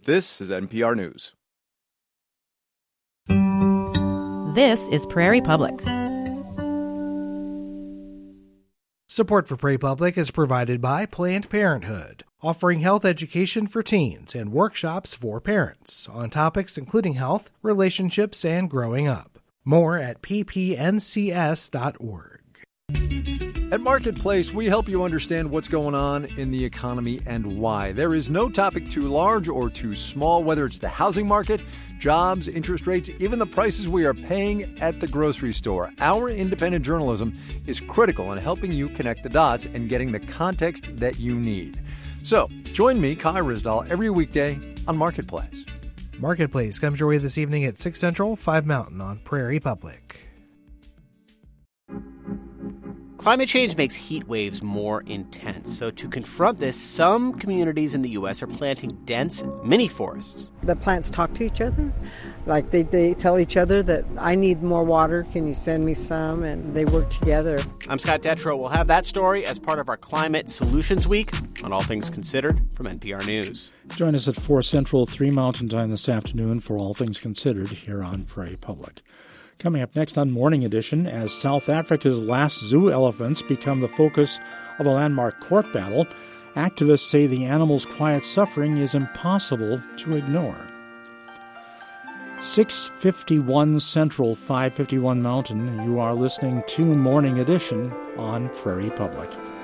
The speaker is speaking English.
This is NPR News. This is Prairie Public. Support for Prairie Public is provided by Planned Parenthood, offering health education for teens and workshops for parents on topics including health, relationships, and growing up. More at ppncs.org. At Marketplace, we help you understand what's going on in the economy and why. There is no topic too large or too small, whether it's the housing market, jobs, interest rates, even the prices we are paying at the grocery store. Our independent journalism is critical in helping you connect the dots and getting the context that you need. So, join me, Kai Ryssdal, every weekday on Marketplace. Marketplace comes your way this evening at 6 Central, 5 Mountain on Prairie Public. Climate change makes heat waves more intense. So to confront this, some communities in the U.S. are planting dense mini forests. The plants talk to each other. Like they tell each other that I need more water. Can you send me some? And they work together. I'm Scott Detrow. We'll have that story as part of our Climate Solutions Week on All Things Considered from NPR News. Join us at 4 Central, 3 Mountain Time this afternoon for All Things Considered here on Prairie Public. Coming up next on Morning Edition, as South Africa's last zoo elephants become the focus of a landmark court battle, activists say the animals' quiet suffering is impossible to ignore. 6:51 Central, 5:51 Mountain. You are listening to Morning Edition on Prairie Public.